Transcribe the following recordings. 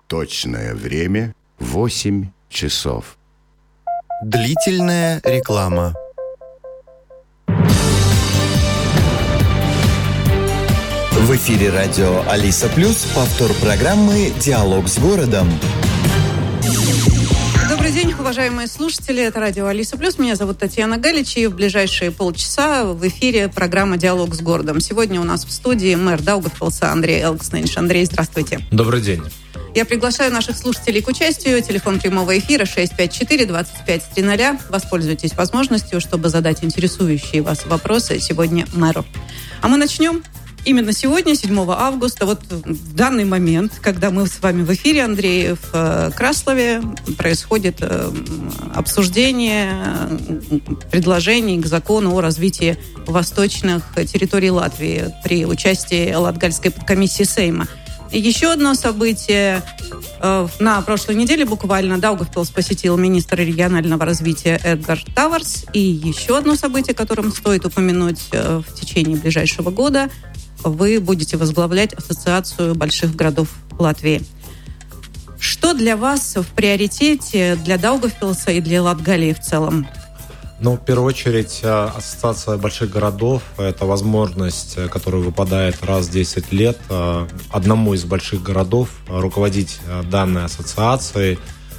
Точное время 8 часов. Длительная реклама. В эфире радио Алиса Плюс, повтор программы «Диалог с городом». Добрый день, уважаемые слушатели. Это радио Алиса Плюс. Меня зовут Татьяна Галич. И в ближайшие полчаса в эфире программа «Диалог с городом». Сегодня у нас в студии мэр Даугавпилса Андрей Элкснейдж. Андрей, здравствуйте. Добрый день. Я приглашаю наших слушателей к участию. Телефон прямого эфира 654-25-00. Воспользуйтесь возможностью, чтобы задать интересующие вас вопросы сегодня мэру. А мы начнем. Именно сегодня, 7 августа, вот в данный момент, когда мы с вами в эфире, Андрей, в Краслове происходит обсуждение предложений к закону о развитии восточных территорий Латвии при участии Латгальской подкомиссии Сейма. И еще одно событие. На прошлой неделе буквально Даугавпилс посетил министр регионального развития Эдгар Таварс. И еще одно событие, которым стоит упомянуть в течение ближайшего года. Вы будете возглавлять Ассоциацию больших городов Латвии. Что для вас в приоритете для Даугавпилса и для Латгалии в целом? В первую очередь, Ассоциация больших городов – это возможность, которая выпадает раз в 10 лет одному из больших городов руководить данной ассоциацией.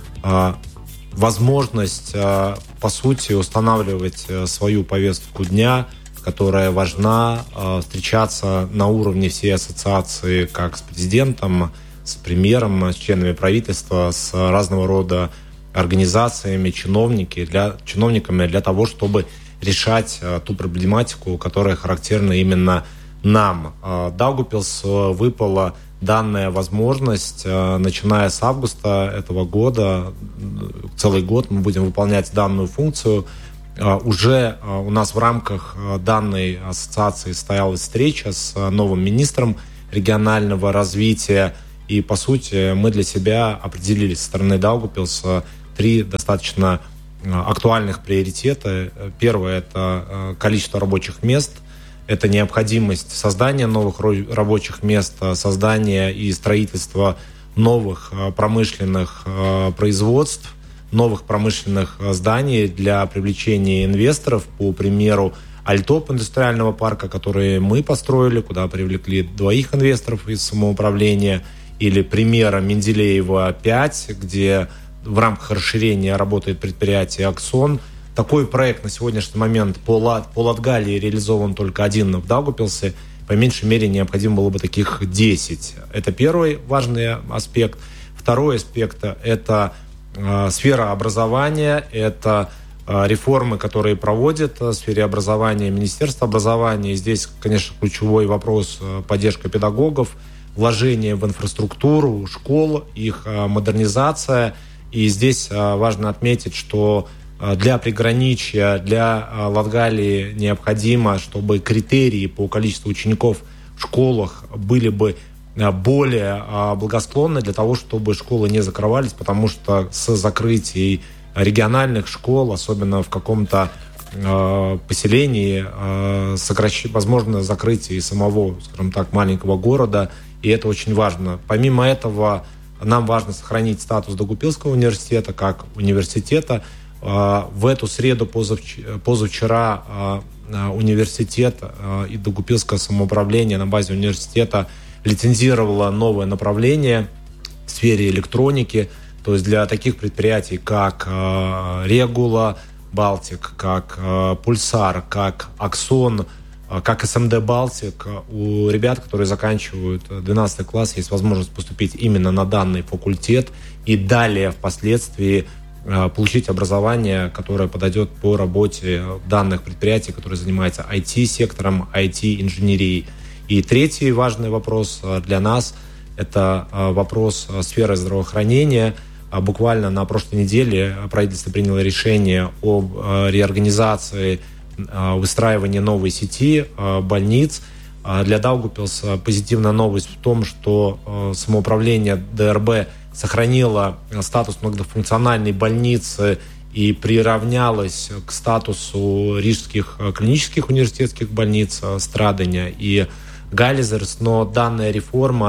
Возможность, по сути, устанавливать свою повестку дня, которая важна, встречаться на уровне всей ассоциации как с президентом, с премьером, с членами правительства, с разного рода организациями, чиновниками для того, чтобы решать ту проблематику, которая характерна именно нам. Даугавпилс выпала данная возможность, начиная с августа этого года, целый год мы будем выполнять данную функцию. Уже у нас в рамках данной ассоциации состоялась встреча с новым министром регионального развития. И, по сути, мы для себя определили со стороны Даугавпилса 3 достаточно актуальных приоритета. Первое – это количество рабочих мест. Это необходимость создания новых рабочих мест, создания и строительства новых промышленных производств, новых промышленных зданий для привлечения инвесторов, по примеру Альтоп индустриального парка, который мы построили, куда привлекли 2 инвесторов из самоуправления, или примера Менделеева 5, где в рамках расширения работает предприятие «Аксон». Такой проект на сегодняшний момент по Латгалии реализован только 1 в Даугавпилсе. По меньшей мере необходимо было бы таких 10. Это первый важный аспект. Второй аспект – это сфера образования, это реформы, которые проводит в сфере образования Министерство образования. И здесь, конечно, ключевой вопрос – поддержка педагогов, вложение в инфраструктуру школ, их модернизация. И здесь важно отметить, что для приграничья, для Латгалии необходимо, чтобы критерии по количеству учеников в школах были бы более благосклонны для того, чтобы школы не закрывались, потому что с закрытием региональных школ, особенно в каком-то поселении, возможно закрытие и самого, скажем так, маленького города, и это очень важно. Помимо этого, нам важно сохранить статус Даугавпилского университета как университета. В эту среду позавчера университет и Даугавпилское самоуправление на базе университета лицензировала новое направление в сфере электроники, то есть для таких предприятий, как Регула, Балтик, как Пульсар, как Аксон, как СМД Балтик, у ребят, которые заканчивают 12 класс, есть возможность поступить именно на данный факультет и далее впоследствии получить образование, которое подойдет по работе данных предприятий, которые занимаются IT-сектором, IT-инженерией. И третий важный вопрос для нас – это вопрос сферы здравоохранения. Буквально на прошлой неделе правительство приняло решение об реорганизации, выстраивании новой сети больниц. Для Даугавпилса позитивная новость в том, что самоуправление ДРБ сохранило статус многофункциональной больницы и приравнялось к статусу рижских клинических университетских больниц Страдания и Гализерс, но данная реформа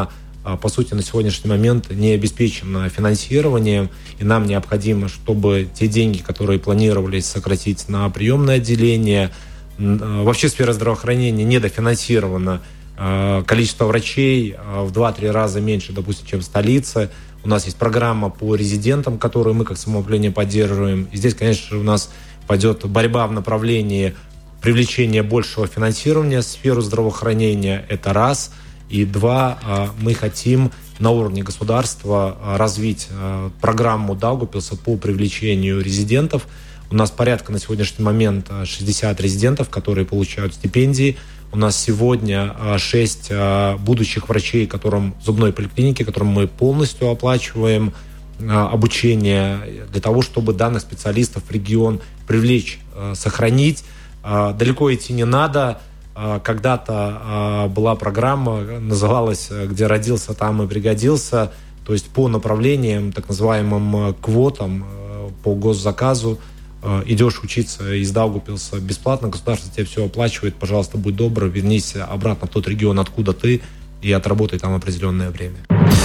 по сути, на сегодняшний момент не обеспечено финансированием, и нам необходимо, чтобы те деньги, которые планировались сократить на приемное отделение, вообще сфера здравоохранения недофинансирована, количество врачей в 2-3 раза меньше, допустим, чем в столице. У нас есть программа по резидентам, которую мы как самоуправление поддерживаем. И здесь, конечно, у нас пойдет борьба в направлении привлечения большего финансирования в сферу здравоохранения. Это раз. И два, мы хотим на уровне государства развить программу Даугавпилса по привлечению резидентов. У нас порядка на сегодняшний момент 60 резидентов, которые получают стипендии. У нас сегодня 6 будущих врачей, зубной поликлиники, которым мы полностью оплачиваем обучение для того, чтобы данных специалистов в регион привлечь, сохранить. Далеко идти не надо. Когда-то была программа, называлась «Где родился, там и пригодился». То есть по направлениям, так называемым квотам, по госзаказу, идешь учиться из Даугавпилса бесплатно, государство тебе все оплачивает, пожалуйста, будь добр, вернись обратно в тот регион, откуда ты, и отработай там определенное время.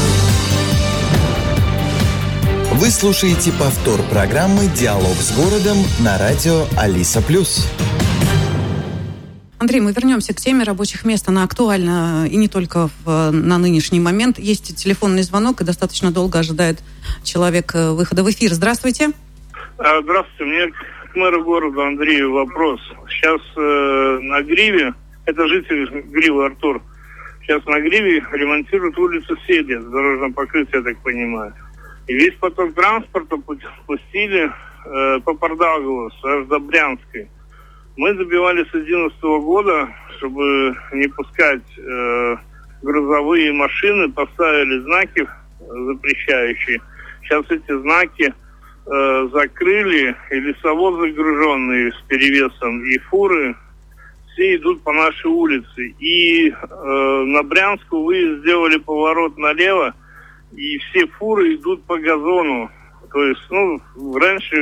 Вы слушаете повтор программы «Диалог с городом» на радио Алиса+. Андрей, мы вернемся к теме рабочих мест. Она актуальна и не только на нынешний момент. Есть телефонный звонок, и достаточно долго ожидает человек выхода в эфир. Здравствуйте. Здравствуйте. Мне к мэру города Андрею вопрос. Сейчас на Гриве, это житель Гривы Артур, сейчас на Гриве ремонтируют улицу Седи, дорожное покрытие, я так понимаю. И весь поток транспорта пустили по Пардаугаву, аж до Брянской. Мы добивались с 2011 года, чтобы не пускать грузовые машины, поставили знаки запрещающие. Сейчас эти знаки закрыли, и лесовозы груженные с перевесом, и фуры, все идут по нашей улице. И на Брянскую вы сделали поворот налево, и все фуры идут по газону. То есть, раньше